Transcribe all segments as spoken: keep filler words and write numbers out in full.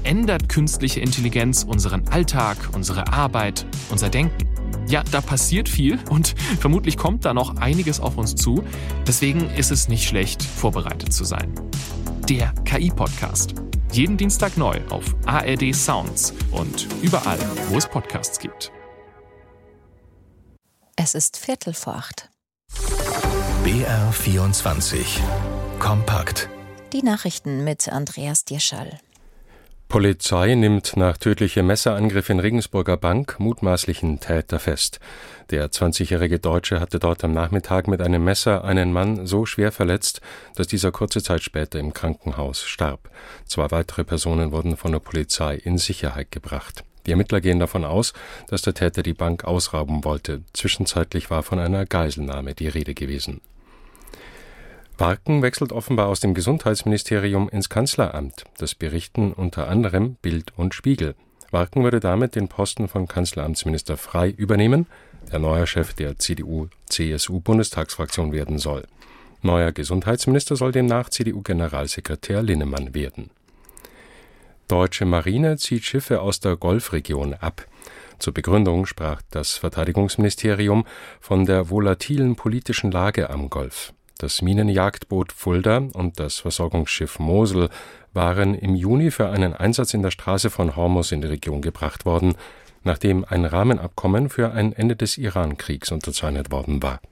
Verändert künstliche Intelligenz unseren Alltag, unsere Arbeit, unser Denken? Ja, da passiert viel und vermutlich kommt da noch einiges auf uns zu. Deswegen ist es nicht schlecht, vorbereitet zu sein. Der K I-Podcast. Jeden Dienstag neu auf A R D Sounds und überall, wo es Podcasts gibt. Es ist Viertel vor acht. B R vierundzwanzig. Kompakt. Die Nachrichten mit Andreas Dierschall. Polizei nimmt nach tödlichem Messerangriff in Regensburger Bank mutmaßlichen Täter fest. Der zwanzigjährige Deutsche hatte dort am Nachmittag mit einem Messer einen Mann so schwer verletzt, dass dieser kurze Zeit später im Krankenhaus starb. Zwei weitere Personen wurden von der Polizei in Sicherheit gebracht. Die Ermittler gehen davon aus, dass der Täter die Bank ausrauben wollte. Zwischenzeitlich war von einer Geiselnahme die Rede gewesen. Warken wechselt offenbar aus dem Gesundheitsministerium ins Kanzleramt. Das berichten unter anderem Bild und Spiegel. Warken würde damit den Posten von Kanzleramtsminister Frey übernehmen, der neuer Chef der C D U-C S U-Bundestagsfraktion werden soll. Neuer Gesundheitsminister soll demnach C D U-Generalsekretär Linnemann werden. Deutsche Marine zieht Schiffe aus der Golfregion ab. Zur Begründung sprach das Verteidigungsministerium von der volatilen politischen Lage am Golf. Das Minenjagdboot Fulda und das Versorgungsschiff Mosel waren im Juni für einen Einsatz in der Straße von Hormuz in die Region gebracht worden, nachdem ein Rahmenabkommen für ein Ende des Iran-Kriegs unterzeichnet worden war.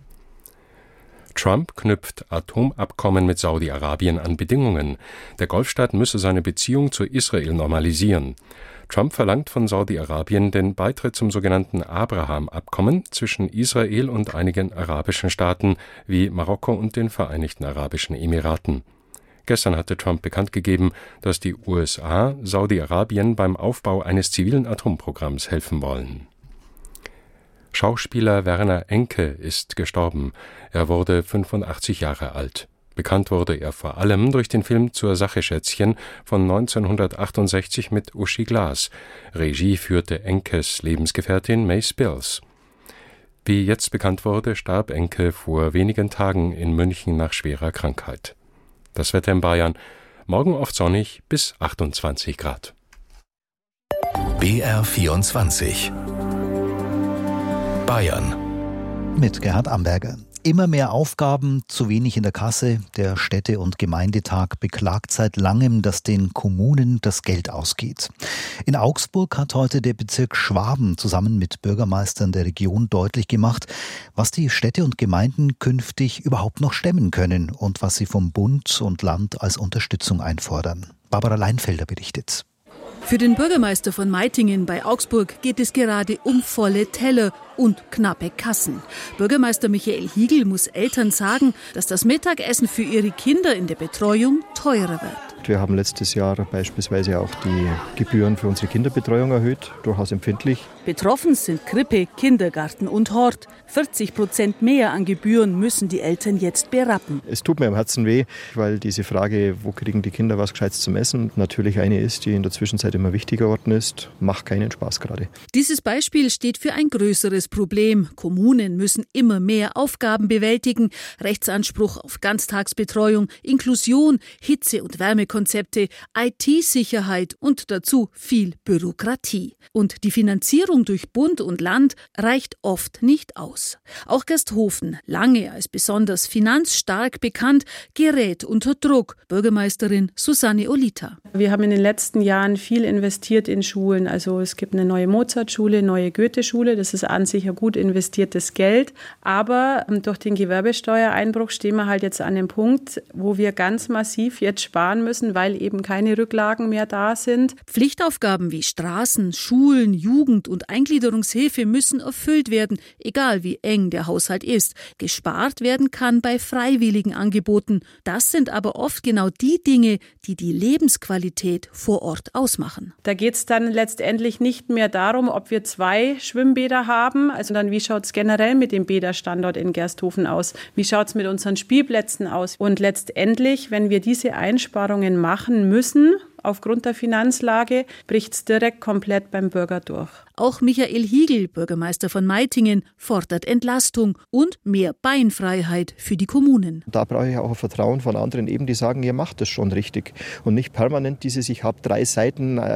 Trump knüpft Atomabkommen mit Saudi-Arabien an Bedingungen. Der Golfstaat müsse seine Beziehung zu Israel normalisieren. Trump verlangt von Saudi-Arabien den Beitritt zum sogenannten Abraham-Abkommen zwischen Israel und einigen arabischen Staaten wie Marokko und den Vereinigten Arabischen Emiraten. Gestern hatte Trump bekannt gegeben, dass die U S A Saudi-Arabien beim Aufbau eines zivilen Atomprogramms helfen wollen. Schauspieler Werner Enke ist gestorben. Er wurde fünfundachtzig Jahre alt. Bekannt wurde er vor allem durch den Film Zur Sache Schätzchen von neunzehnhundertachtundsechzig mit Uschi Glas. Regie führte Enkes Lebensgefährtin May Spills. Wie jetzt bekannt wurde, starb Enke vor wenigen Tagen in München nach schwerer Krankheit. Das Wetter in Bayern: morgen oft sonnig bis achtundzwanzig Grad. B R vierundzwanzig. Bayern. Mit Gerhard Amberger. Immer mehr Aufgaben, zu wenig in der Kasse. Der Städte- und Gemeindetag beklagt seit langem, dass den Kommunen das Geld ausgeht. In Augsburg hat heute der Bezirk Schwaben zusammen mit Bürgermeistern der Region deutlich gemacht, was die Städte und Gemeinden künftig überhaupt noch stemmen können und was sie vom Bund und Land als Unterstützung einfordern. Barbara Leinfelder berichtet. Für den Bürgermeister von Meitingen bei Augsburg geht es gerade um volle Teller und knappe Kassen. Bürgermeister Michael Hiegel muss Eltern sagen, dass das Mittagessen für ihre Kinder in der Betreuung teurer wird. Wir haben letztes Jahr beispielsweise auch die Gebühren für unsere Kinderbetreuung erhöht, durchaus empfindlich. Betroffen sind Krippe, Kindergarten und Hort. vierzig Prozent mehr an Gebühren müssen die Eltern jetzt berappen. Es tut mir am Herzen weh, weil diese Frage, wo kriegen die Kinder was Gescheites zum Essen, natürlich eine ist, die in der Zwischenzeit immer wichtiger geworden ist, macht keinen Spaß gerade. Dieses Beispiel steht für ein größeres Problem. Kommunen müssen immer mehr Aufgaben bewältigen. Rechtsanspruch auf Ganztagsbetreuung, Inklusion, Hitze- und Wärmekonzepte, I T-Sicherheit und dazu viel Bürokratie. Und die Finanzierung durch Bund und Land reicht oft nicht aus. Auch Gersthofen, lange als besonders finanzstark bekannt, gerät unter Druck. Bürgermeisterin Susanne Olita. Wir haben in den letzten Jahren viel investiert in Schulen. Also es gibt eine neue Mozartschule, neue Goethe-Schule. Das ist an sich ein gut investiertes Geld. Aber durch den Gewerbesteuereinbruch stehen wir halt jetzt an dem Punkt, wo wir ganz massiv jetzt sparen müssen, weil eben keine Rücklagen mehr da sind. Pflichtaufgaben wie Straßen, Schulen, Jugend- und Eingliederungshilfe müssen erfüllt werden, egal wie eng der Haushalt ist. Gespart werden kann bei freiwilligen Angeboten. Das sind aber oft genau die Dinge, die die Lebensqualität vor Ort ausmachen. Da geht es dann letztendlich nicht mehr darum, ob wir zwei Schwimmbäder haben, also dann wie schaut es generell mit dem Bäderstandort in Gersthofen aus, wie schaut es mit unseren Spielplätzen aus und letztendlich, wenn wir diese Einsparungen machen müssen, aufgrund der Finanzlage, bricht es direkt komplett beim Bürger durch. Auch Michael Hiegel, Bürgermeister von Meitingen, fordert Entlastung und mehr Beinfreiheit für die Kommunen. Da brauche ich auch ein Vertrauen von anderen, eben die sagen, ihr macht das schon richtig und nicht permanent dieses, ich habe drei Seiten